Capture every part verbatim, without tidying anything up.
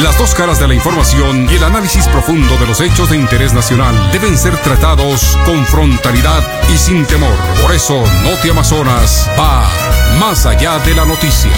Las dos caras de la información y el análisis profundo de los hechos de interés nacional deben ser tratados con frontalidad y sin temor. Por eso, Noti Amazonas va más allá de la noticia.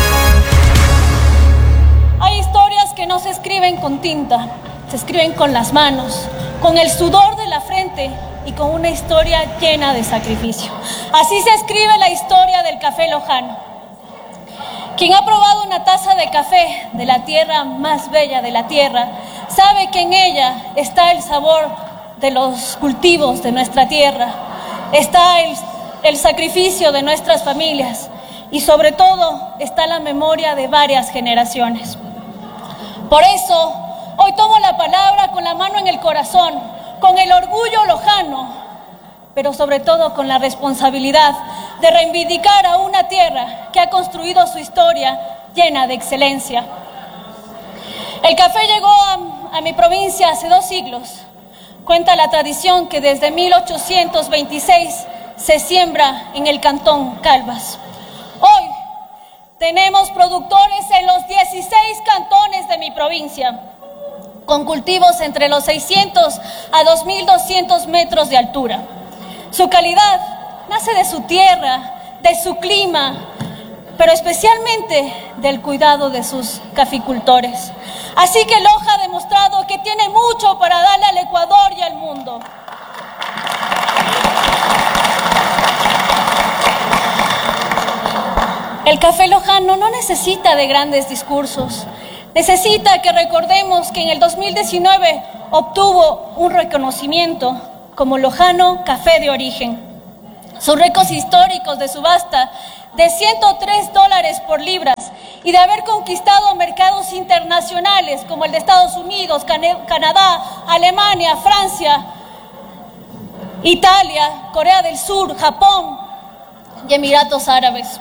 Hay historias que no se escriben con tinta, se escriben con las manos, con el sudor de la frente y con una historia llena de sacrificio. Así se escribe la historia del café lojano. Quien ha probado una taza de café de la tierra más bella de la tierra, sabe que en ella está el sabor de los cultivos de nuestra tierra, está el, el sacrificio de nuestras familias y sobre todo está la memoria de varias generaciones. Por eso, hoy tomo la palabra con la mano en el corazón, con el orgullo lojano, pero sobre todo con la responsabilidad de reivindicar a una tierra que ha construido su historia llena de excelencia. El café llegó a, a mi provincia hace dos siglos. Cuenta la tradición que desde mil ochocientos veintiséis se siembra en el cantón Calvas. Hoy tenemos productores en los dieciséis cantones de mi provincia, con cultivos entre los seiscientos a dos mil doscientos metros de altura. Su calidad nace de su tierra, de su clima, pero especialmente del cuidado de sus caficultores. Así que Loja ha demostrado que tiene mucho para darle al Ecuador y al mundo. El café lojano no necesita de grandes discursos. Necesita que recordemos que en el dos mil diecinueve obtuvo un reconocimiento como Lojano Café de Origen. Sus récords históricos de subasta de ciento tres dólares por libras y de haber conquistado mercados internacionales como el de Estados Unidos, Can- Canadá, Alemania, Francia, Italia, Corea del Sur, Japón y Emiratos Árabes.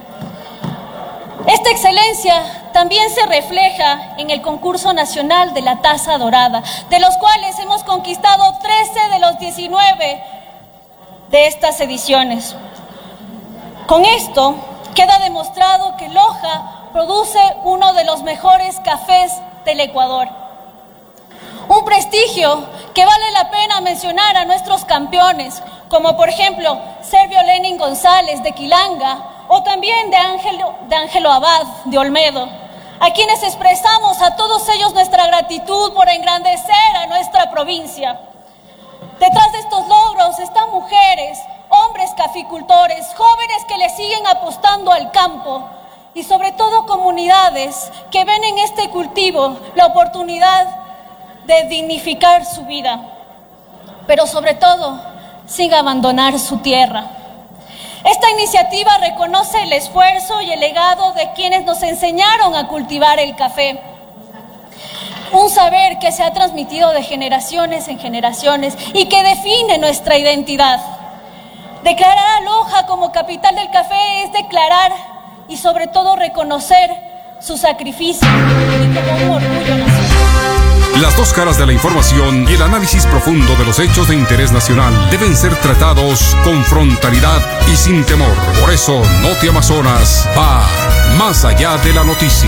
Esta excelencia también se refleja en el concurso nacional de la Taza Dorada, de los cuales hemos conquistado trece de los diecinueve de estas ediciones. Con esto queda demostrado que Loja produce uno de los mejores cafés del Ecuador. Un prestigio que vale la pena mencionar a nuestros campeones, como por ejemplo Servio Lenin González de Quilanga, o también de Ángelo, de Ángelo Abad de Olmedo, a quienes expresamos a todos ellos nuestra gratitud por engrandecer a nuestra provincia. Detrás de estos logros están mujeres, hombres caficultores, jóvenes que le siguen apostando al campo y sobre todo comunidades que ven en este cultivo la oportunidad de dignificar su vida, pero sobre todo sin abandonar su tierra. Esta iniciativa reconoce el esfuerzo y el legado de quienes nos enseñaron a cultivar el café. Un saber que se ha transmitido de generaciones en generaciones y que define nuestra identidad. Declarar a Loja como capital del café es declarar y sobre todo reconocer su sacrificio y como un orgullo nacional. Las dos caras de la información y el análisis profundo de los hechos de interés nacional deben ser tratados con frontalidad y sin temor. Por eso, Noti Amazonas va más allá de la noticia.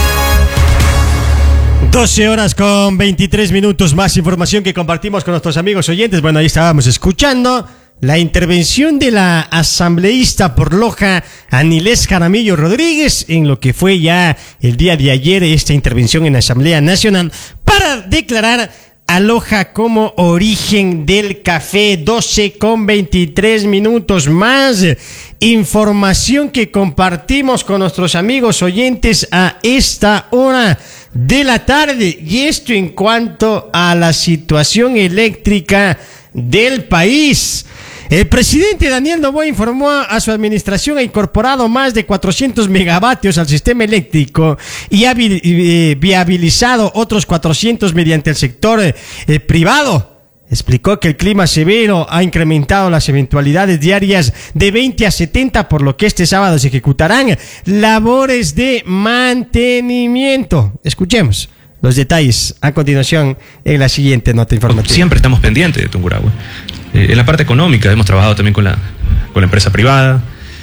doce horas con veintitrés minutos, más información que compartimos con nuestros amigos oyentes. Bueno, ahí estábamos escuchando la intervención de la asambleísta por Loja, Anilés Jaramillo Rodríguez, en lo que fue ya el día de ayer esta intervención en la Asamblea Nacional para declarar a Loja como origen del café. Doce con veintitrés minutos más. Información que compartimos con nuestros amigos oyentes a esta hora de la tarde. Y esto en cuanto a la situación eléctrica del país. El presidente Daniel Noboa informó a su administración ha incorporado más de cuatrocientos megavatios al sistema eléctrico y ha vi, eh, viabilizado otros cuatrocientos mediante el sector eh, privado. Explicó que el clima severo ha incrementado las eventualidades diarias de veinte a setenta, por lo que este sábado se ejecutarán labores de mantenimiento. Escuchemos los detalles a continuación en la siguiente nota informativa. Siempre estamos pendientes de Tungurahua. Eh, en la parte económica hemos trabajado también con la, con la empresa privada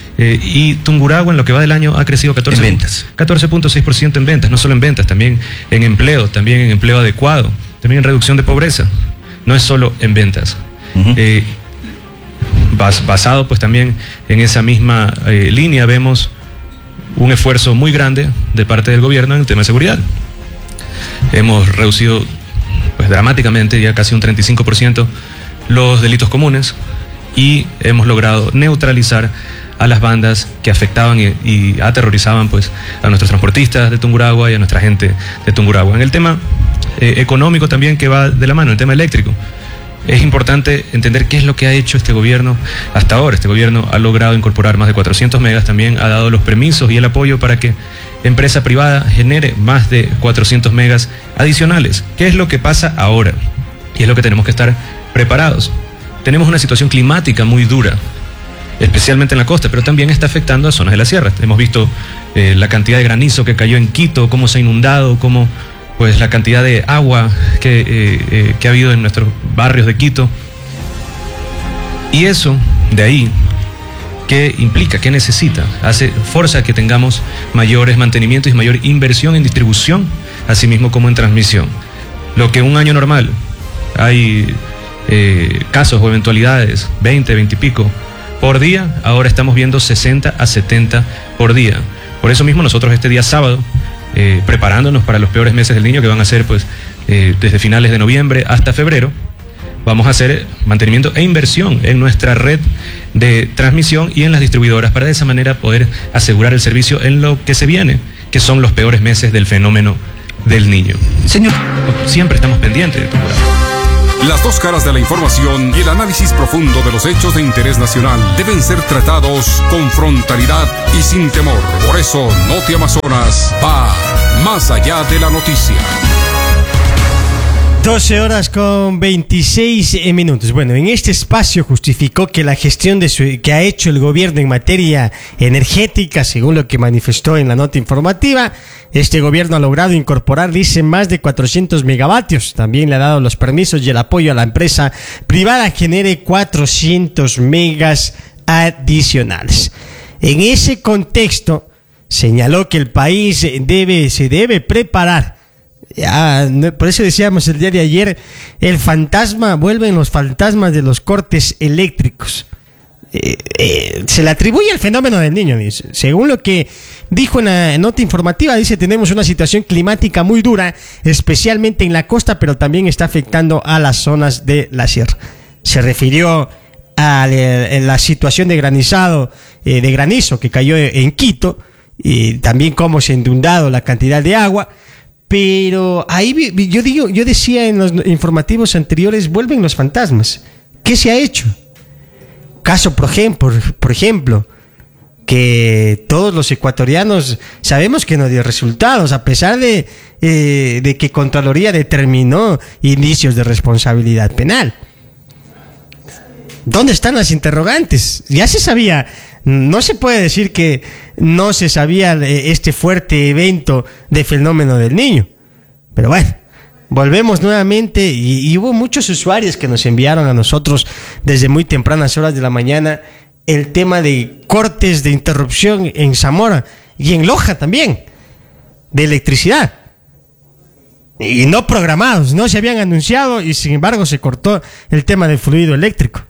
Eh, y Tungurahua en lo que va del año ha crecido catorce punto seis por ciento en ventas, no solo en ventas, también en empleo, también en empleo adecuado, también en reducción de pobreza, no es solo en ventas. Uh-huh. Eh, bas, basado pues también en esa misma eh, línea vemos un esfuerzo muy grande de parte del gobierno en el tema de seguridad. Hemos reducido pues dramáticamente, ya casi un treinta y cinco por ciento, los delitos comunes y hemos logrado neutralizar a las bandas que afectaban y, y aterrorizaban pues a nuestros transportistas de Tungurahua y a nuestra gente de Tungurahua. En el tema eh, económico también que va de la mano, el tema eléctrico, es importante entender qué es lo que ha hecho este gobierno hasta ahora. Este gobierno ha logrado incorporar más de cuatrocientos megas, también ha dado los permisos y el apoyo para que empresa privada genere más de cuatrocientos megas adicionales. ¿Qué es lo que pasa ahora? Y es lo que tenemos que estar preparados. Tenemos una situación climática muy dura, especialmente en la costa, pero también está afectando a zonas de la sierra. Hemos visto eh, la cantidad de granizo que cayó en Quito, cómo se ha inundado, cómo pues la cantidad de agua que, eh, eh, que ha habido en nuestros barrios de Quito. Y eso, de ahí, ¿qué implica? ¿Qué necesita? Hace fuerza que tengamos mayores mantenimientos y mayor inversión en distribución, así mismo como en transmisión. Lo que un año normal hay eh, casos o eventualidades, veinte, veinte y pico por día, ahora estamos viendo sesenta a setenta por día. Por eso mismo nosotros este día sábado, eh, preparándonos para los peores meses del niño, que van a ser pues eh, desde finales de noviembre hasta febrero, vamos a hacer mantenimiento e inversión en nuestra red de transmisión y en las distribuidoras para de esa manera poder asegurar el servicio en lo que se viene, que son los peores meses del fenómeno del niño. Señor, siempre estamos pendientes de Tungurahua. Las dos caras de la información y el análisis profundo de los hechos de interés nacional deben ser tratados con frontalidad y sin temor. Por eso, Noti Amazonas va más allá de la noticia. doce horas con veintiséis minutos. Bueno, en este espacio justificó que la gestión de su, que ha hecho el gobierno en materia energética, según lo que manifestó en la nota informativa, este gobierno ha logrado incorporar, dice, más de cuatrocientos megavatios. También le ha dado los permisos y el apoyo a la empresa privada que genere cuatrocientos megas adicionales. En ese contexto, señaló que el país debe, se debe preparar. Ya, por eso decíamos el día de ayer, el fantasma, vuelven los fantasmas de los cortes eléctricos. Eh, eh, se le atribuye el fenómeno del niño, dice. Según lo que dijo en la nota informativa, dice, tenemos una situación climática muy dura, especialmente en la costa, pero también está afectando a las zonas de la sierra. Se refirió a la situación de granizado, eh, de granizo que cayó en Quito, y también cómo se ha inundado la cantidad de agua. Pero ahí yo digo, yo decía en los informativos anteriores, vuelven los fantasmas. ¿Qué se ha hecho? Caso, por ejemplo, por ejemplo, que todos los ecuatorianos sabemos que no dio resultados, a pesar de, eh, de que Contraloría determinó indicios de responsabilidad penal. ¿Dónde están las interrogantes? Ya se sabía. No se puede decir que no se sabía este fuerte evento de fenómeno del niño. Pero bueno, volvemos nuevamente y, y hubo muchos usuarios que nos enviaron a nosotros desde muy tempranas horas de la mañana el tema de cortes de interrupción en Zamora y en Loja también, de electricidad. Y no programados, no se habían anunciado y sin embargo se cortó el tema del fluido eléctrico.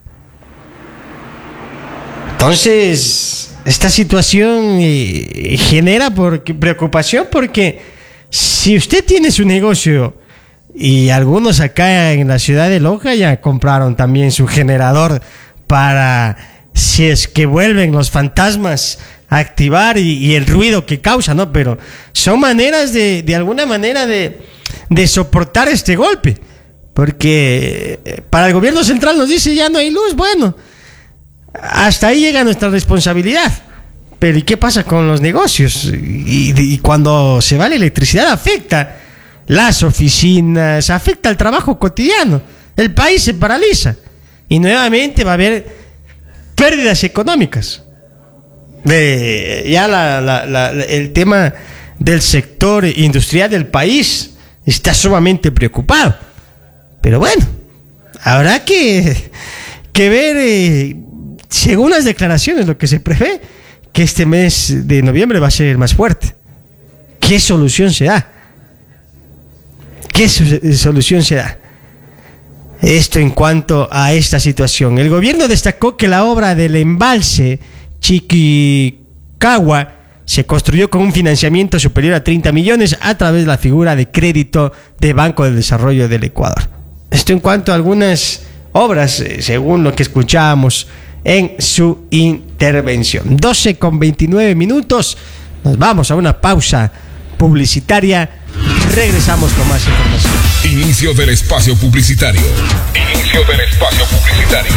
Entonces, esta situación eh, genera por, preocupación porque si usted tiene su negocio y algunos acá en la ciudad de Loja ya compraron también su generador para si es que vuelven los fantasmas a activar y, y el ruido que causa, ¿no? Pero son maneras de, de alguna manera de, de soportar este golpe, porque para el gobierno central nos dice ya no hay luz, bueno. Hasta ahí llega nuestra responsabilidad. Pero ¿y qué pasa con los negocios? Y, y cuando se va la electricidad afecta las oficinas, afecta el trabajo cotidiano. El país se paraliza. Y nuevamente va a haber pérdidas económicas. De, ya la, la, la, el tema del sector industrial del país está sumamente preocupado. Pero bueno, habrá que, que ver... Eh, según las declaraciones, lo que se prevé que este mes de noviembre va a ser más fuerte. ¿Qué solución se da? ¿Qué solución se da? Esto en cuanto a esta situación. El gobierno destacó que la obra del embalse Chiquicagua se construyó con un financiamiento superior a treinta millones a través de la figura de crédito de Banco del Desarrollo del Ecuador. Esto en cuanto a algunas obras, según lo que escuchábamos en su intervención. doce con veintinueve minutos. Nos vamos a una pausa publicitaria. Regresamos con más información. Inicio del espacio publicitario. Inicio del espacio publicitario.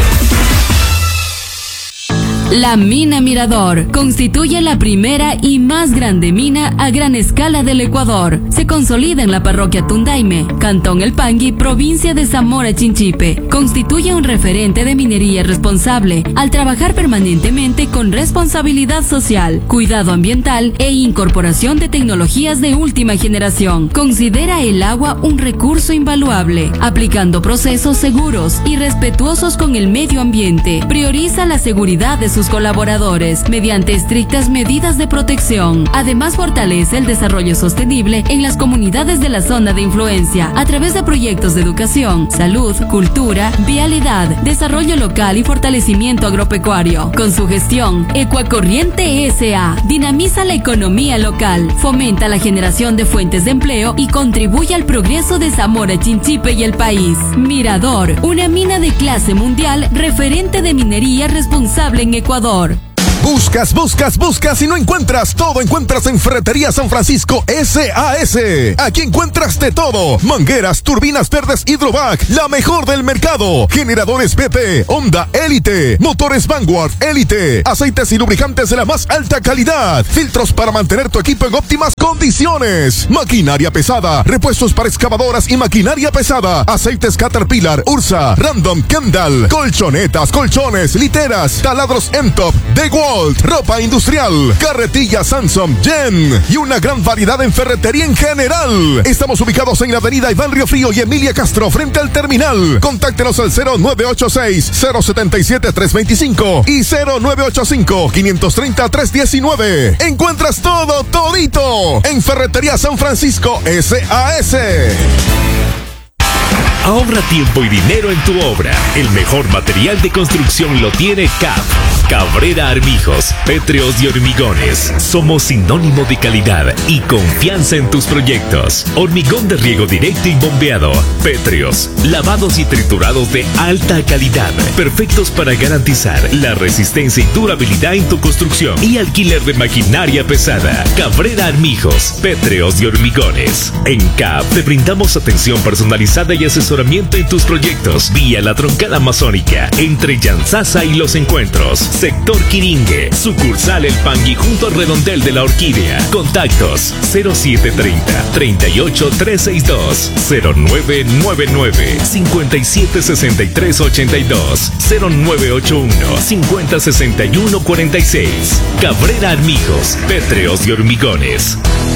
La mina Mirador constituye la primera y más grande mina a gran escala del Ecuador. Se consolida en la parroquia Tundaime, Cantón El Pangui, provincia de Zamora Chinchipe. Constituye un referente de minería responsable al trabajar permanentemente con responsabilidad social, cuidado ambiental e incorporación de tecnologías de última generación. Considera el agua un recurso invaluable, aplicando procesos seguros y respetuosos con el medio ambiente. Prioriza la seguridad de sus colaboradores mediante estrictas medidas de protección. Además, fortalece el desarrollo sostenible en las comunidades de la zona de influencia a través de proyectos de educación, salud, cultura, vialidad, desarrollo local y fortalecimiento agropecuario. Con su gestión, Ecuacorriente S A dinamiza la economía local, fomenta la generación de fuentes de empleo y contribuye al progreso de Zamora Chinchipe y el país. Mirador, una mina de clase mundial, referente de minería responsable en Ecuador. Buscas, buscas, buscas y no encuentras. Todo encuentras en Ferretería San Francisco S A S. Aquí encuentras de todo. Mangueras, turbinas verdes Hydrovac, la mejor del mercado. Generadores B P, Honda Elite, motores Vanguard Elite, aceites y lubricantes de la más alta calidad, filtros para mantener tu equipo en óptimas condiciones, maquinaria pesada, repuestos para excavadoras y maquinaria pesada, aceites Caterpillar, Ursa, Random, Kendall, colchonetas, colchones, literas, taladros M-Top, DeWalt, ropa industrial, carretillas Samsung, Jen y una gran variedad en ferretería en general. Estamos ubicados en la avenida Iván Riofrío y Emilia Castro frente al terminal. Contáctenos al cero nueve ocho seis, cero siete siete, tres dos cinco y cero nueve ocho cinco, cinco tres cero, tres uno nueve. Encuentras todo, todito en Ferretería San Francisco S A S. Ahorra tiempo y dinero en tu obra. El mejor material de construcción lo tiene C A P. Cabrera Armijos, Pétreos y Hormigones. Somos sinónimo de calidad y confianza en tus proyectos. Hormigón de riego directo y bombeado. Pétreos, lavados y triturados de alta calidad. Perfectos para garantizar la resistencia y durabilidad en tu construcción. Y alquiler de maquinaria pesada. Cabrera Armijos, Pétreos y Hormigones. En C A P te brindamos atención personalizada y asesoramiento en tus proyectos. Vía la Troncada Amazónica, entre Yanzasa y Los Encuentros. Sector Quiringue, sucursal El Pangui junto al redondel de la Orquídea. Contactos cero siete treinta, treinta y ocho, trescientos sesenta y dos, cero nueve nueve nueve, cincuenta y siete sesenta y tres ochenta y dos, cero nueve ocho uno, cincuenta sesenta y uno cuarenta y seis. Cabrera Armijos, Pétreos y Hormigones.